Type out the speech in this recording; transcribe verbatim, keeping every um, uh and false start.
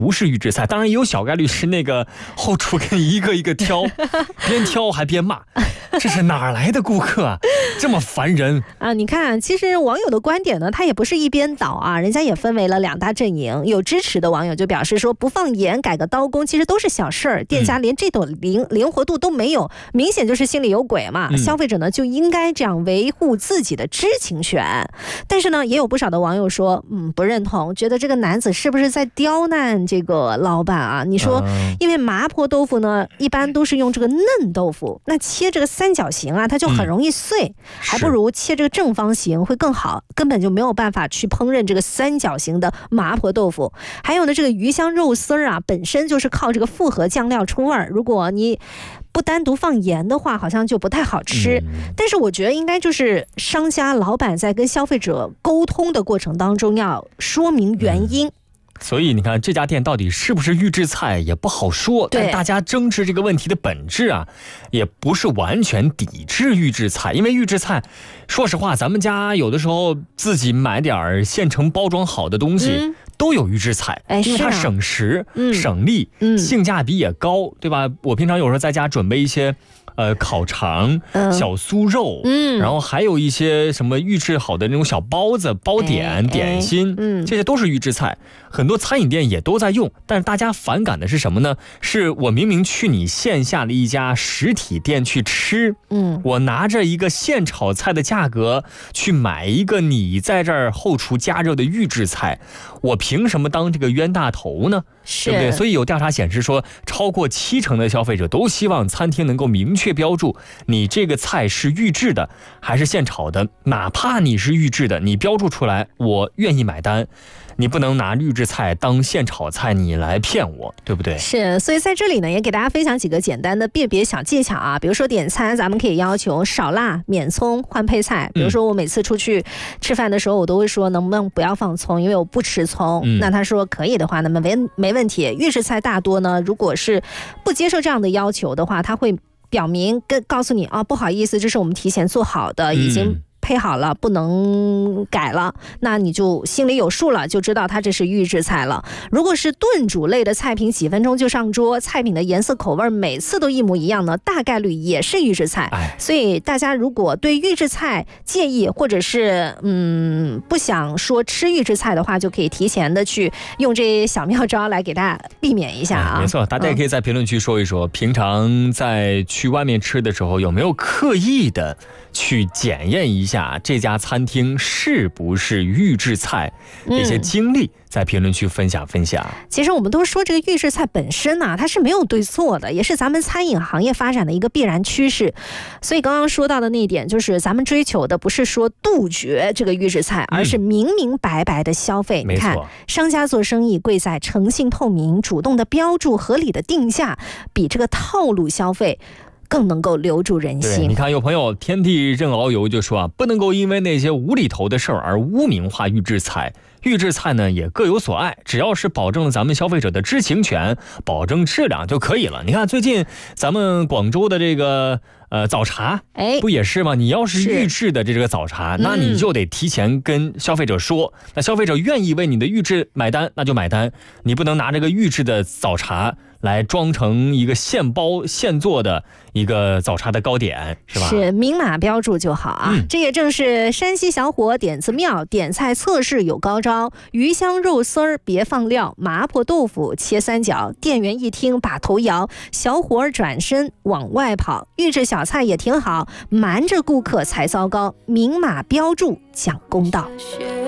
不是预制菜，当然也有小概率是那个后厨给你一个一个挑，边挑还边骂，这是哪来的顾客啊？这么烦人啊！你看，其实网友的观点呢，他也不是一边倒啊，人家也分为了两大阵营。有支持的网友就表示说，不放盐改个刀工其实都是小事儿，店家连这种灵灵活度都没有，明显就是心里有鬼嘛。嗯、消费者呢就应该这样维护自己的知情权。但是呢，也有不少的网友说，嗯，不认同，觉得这个男子是不是在刁难这个老板啊？你说，因为麻婆豆腐呢，一般都是用这个嫩豆腐，那切这个三角形啊，它就很容易碎，嗯、还不如切这个正方形会更好，根本就没有办法去烹饪这个三角形的麻婆豆腐。还有呢，这个鱼香肉丝儿啊，本身就是靠这个复合酱料出味儿，如果你不单独放盐的话，好像就不太好吃。嗯、但是我觉得应该就是商家老板在跟消费者沟通的过程当中要说明原因。嗯所以你看这家店到底是不是预制菜也不好说，但大家争执这个问题的本质啊，也不是完全抵制预制菜，因为预制菜，说实话，咱们家有的时候自己买点现成包装好的东西。嗯都有预制菜，因为它省时、嗯、省力、嗯、性价比也高，对吧？我平常有时候在家准备一些呃烤肠、嗯、小酥肉，嗯，然后还有一些什么预制好的那种小包子、包点、哎、点心，嗯，这些都是预制菜，很多餐饮店也都在用。但是大家反感的是什么呢？是我明明去你线下的一家实体店去吃，嗯，我拿着一个现炒菜的价格去买一个你在这儿后厨加热的预制菜，我凭什么当这个冤大头呢？对不对？所以有调查显示说，超过七成的消费者都希望餐厅能够明确标注你这个菜是预制的还是现炒的，哪怕你是预制的，你标注出来，我愿意买单。你不能拿预制菜当现炒菜，你来骗我，对不对？ 是，所以在这里呢，也给大家分享几个简单的辨别小技巧啊。比如说点餐，咱们可以要求少辣、免葱、换配菜。比如说我每次出去吃饭的时候，我都会说能不能不要放葱，因为我不吃葱。嗯、那他说可以的话，那么没没问题。预制菜大多呢，如果是不接受这样的要求的话，他会表明跟告诉你啊，不好意思，这是我们提前做好的，已经、嗯配好了，不能改了，那你就心里有数了，就知道它这是预制菜了。如果是炖煮类的菜品，几分钟就上桌，菜品的颜色口味每次都一模一样呢，大概率也是预制菜。哎、所以大家如果对预制菜介意，或者是嗯不想说吃预制菜的话，就可以提前的去用这些小妙招来给大家避免一下啊。 哎、没错，大家也可以在评论区说一说，嗯、平常在去外面吃的时候有没有刻意的去检验一下这家餐厅是不是预制菜，一些经历在评论区分享分享。 其实我们都说这个预制菜本身啊，它是没有对错的，也是咱们餐饮行业发展的一个必然趋势。所以刚刚说到的那一点，就是咱们追求的不是说杜绝这个预制菜，而是明明白白的消费。 嗯、 你看，商家做生意贵在诚信透明，主动的标注，合理的定价，比这个套路消费更能够留住人心。 你看，有朋友天地任遨游就说啊，不能够因为那些无厘头的事儿而污名化预制菜。预制菜呢也各有所爱，只要是保证了咱们消费者的知情权，保证质量就可以了。你看最近咱们广州的这个呃早茶，哎，不也是吗？你要是预制的这个早茶，那你就得提前跟消费者说，嗯、那消费者愿意为你的预制买单，那就买单。你不能拿这个预制的早茶来装成一个现包现做的一个早茶的糕点，是吧？ 是，明码标注就好啊。嗯、这也正是山西小伙点子妙，点菜测试有高招。鱼香肉丝儿别放料，麻婆豆腐切三角，店员一听把头摇，小伙儿转身往外跑。预制小菜也挺好，瞒着顾客才糟糕，明码标注讲公道。